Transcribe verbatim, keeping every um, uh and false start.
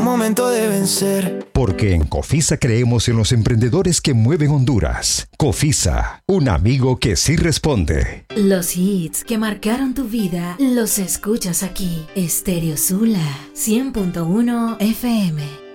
momento de vencer. Porque en Cofisa creemos en los emprendedores que mueven Honduras. Cofisa, un amigo que sí responde. Los hits que marcaron tu vida los escuchas aquí. Estéreo Sula, cien punto uno F M.